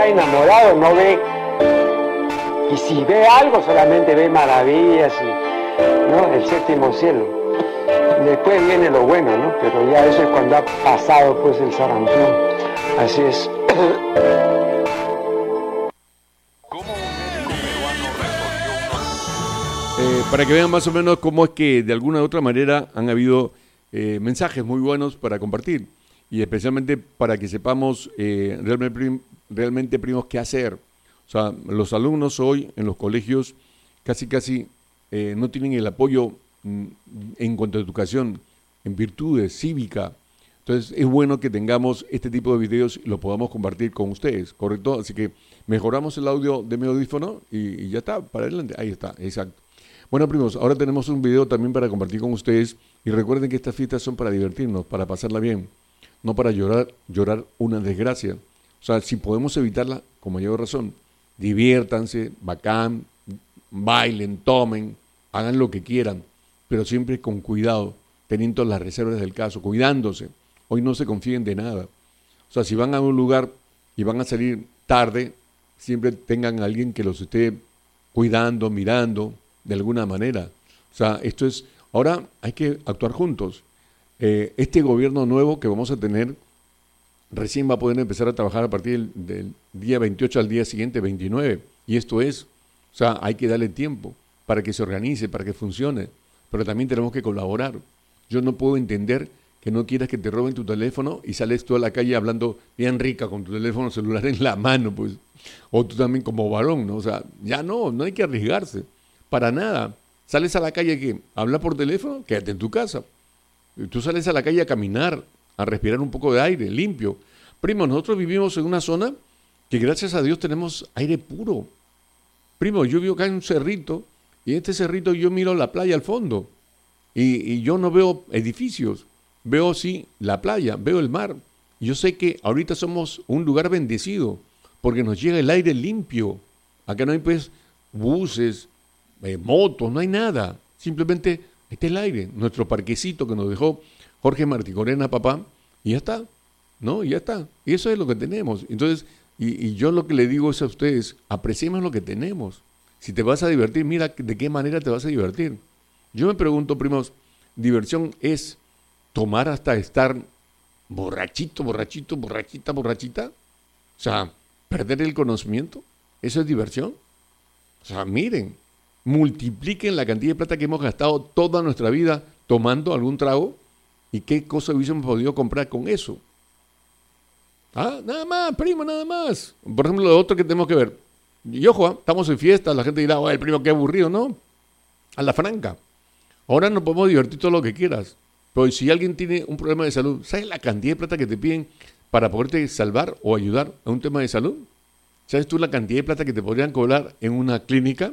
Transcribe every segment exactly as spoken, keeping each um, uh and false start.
está enamorado no ve, y si ve algo solamente ve maravillas y, ¿no?, el séptimo cielo. Después viene lo bueno, ¿no? Pero ya eso es cuando ha pasado pues el sarampión. Así es. Eh, para que vean más o menos cómo es que de alguna u otra manera han habido eh, mensajes muy buenos para compartir y especialmente para que sepamos eh, realmente, realmente, primos, qué hacer. O sea, los alumnos hoy en los colegios casi casi eh, no tienen el apoyo mm, en cuanto a educación, en virtudes, cívica. Entonces es bueno que tengamos este tipo de videos y lo podamos compartir con ustedes, ¿correcto? Así que mejoramos el audio de mi audífono y, y ya está, para adelante. Ahí está, exacto. Bueno, primos, ahora tenemos un video también para compartir con ustedes y recuerden que estas fiestas son para divertirnos, para pasarla bien, no para llorar, llorar una desgracia. O sea, si podemos evitarla, con mayor razón, diviértanse, bacán, bailen, tomen, hagan lo que quieran, pero siempre con cuidado, teniendo las reservas del caso, cuidándose. Hoy no se confíen de nada. O sea, si van a un lugar y van a salir tarde, siempre tengan a alguien que los esté cuidando, mirando, de alguna manera. O sea, esto es, ahora hay que actuar juntos. Eh, este gobierno nuevo que vamos a tener recién va a poder empezar a trabajar a partir del, del día veintiocho al día siguiente, veintinueve. Y esto es, o sea, hay que darle tiempo para que se organice, para que funcione. Pero también tenemos que colaborar. Yo no puedo entender que no quieras que te roben tu teléfono y sales tú a la calle hablando bien rica con tu teléfono celular en la mano, pues. O tú también como varón, ¿no? O sea, ya no, no hay que arriesgarse. Para nada. Sales a la calle, ¿qué? ¿Habla por teléfono? Quédate en tu casa. Tú sales a la calle a caminar, a respirar un poco de aire limpio. Primo, nosotros vivimos en una zona que gracias a Dios tenemos aire puro. Primo, yo vivo acá en un cerrito y en este cerrito yo miro la playa al fondo y, y yo no veo edificios. Veo sí la playa, veo el mar. Y yo sé que ahorita somos un lugar bendecido porque nos llega el aire limpio. Acá no hay pues buses, Eh, motos, no hay nada, simplemente está el aire, nuestro parquecito que nos dejó Jorge Marticorena, papá, y ya está, ¿no? Y ya está, y eso es lo que tenemos. Entonces, y, y yo lo que le digo es a ustedes, apreciemos lo que tenemos. Si te vas a divertir, mira de qué manera te vas a divertir. Yo me pregunto, primos, ¿diversión es tomar hasta estar borrachito, borrachito, borrachita, borrachita? O sea, perder el conocimiento, ¿eso es diversión? O sea, miren, multipliquen la cantidad de plata que hemos gastado toda nuestra vida tomando algún trago y qué cosa hubiésemos podido comprar con eso. Ah, nada más, primo, nada más. Por ejemplo, lo otro que tenemos que ver. Y ojo, ¿eh? Estamos en fiesta, la gente dirá, oh, el primo qué aburrido, ¿no? A la franca. Ahora nos podemos divertir todo lo que quieras. Pero si alguien tiene un problema de salud, ¿sabes la cantidad de plata que te piden para poderte salvar o ayudar a un tema de salud? ¿Sabes tú la cantidad de plata que te podrían cobrar en una clínica?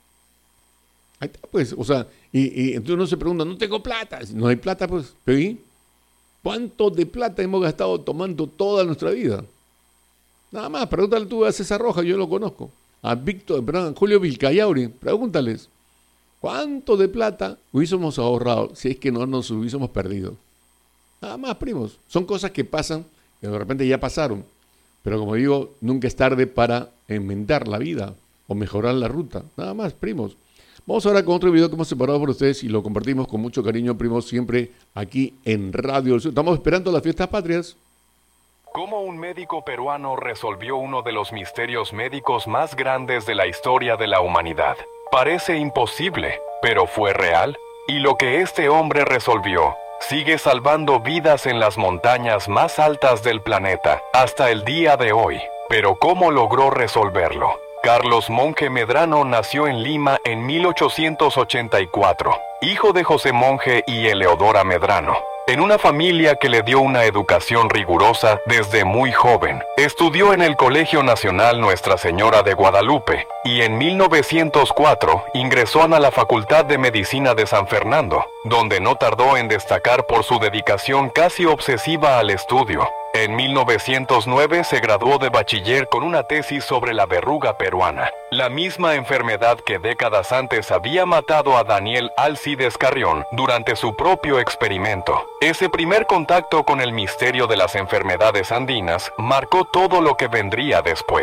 Ahí está, pues, o sea, y, y entonces uno se pregunta, no tengo plata, no hay plata, pues, pero ¿y cuánto de plata hemos gastado tomando toda nuestra vida? Nada más, pregúntale tú a César Rojas, yo lo conozco, a Víctor, perdón, a Julio Vilcayauri, pregúntales, ¿cuánto de plata hubiésemos ahorrado si es que no nos hubiésemos perdido? Nada más, primos, son cosas que pasan, que de repente ya pasaron, pero como digo, nunca es tarde para enmendar la vida o mejorar la ruta, nada más, primos. Vamos ahora con otro video que hemos separado por ustedes y lo compartimos con mucho cariño, primos, siempre aquí en Radio del Sur. Estamos esperando las fiestas patrias. ¿Cómo un médico peruano resolvió uno de los misterios médicos más grandes de la historia de la humanidad? Parece imposible, pero fue real. Y lo que este hombre resolvió sigue salvando vidas en las montañas más altas del planeta hasta el día de hoy. Pero ¿cómo logró resolverlo? Carlos Monge Medrano nació en Lima en mil ochocientos ochenta y cuatro, hijo de José Monge y Eleodora Medrano. En una familia que le dio una educación rigurosa desde muy joven. Estudió en el Colegio Nacional Nuestra Señora de Guadalupe y en mil novecientos cuatro ingresó a la Facultad de Medicina de San Fernando, donde no tardó en destacar por su dedicación casi obsesiva al estudio. En mil novecientos nueve se graduó de bachiller con una tesis sobre la verruga peruana, la misma enfermedad que décadas antes había matado a Daniel Alcides Carrión durante su propio experimento. Ese primer contacto con el misterio de las enfermedades andinas marcó todo lo que vendría después.